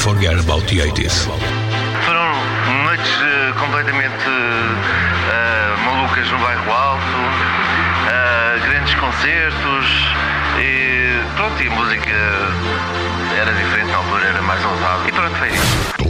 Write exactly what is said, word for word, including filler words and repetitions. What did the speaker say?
forget about the eighties. Foram noites uh, completamente uh, malucas no Bairro Alto, uh, grandes concertos e pronto, e a música era diferente na altura, era mais ousada e pronto, foi isso.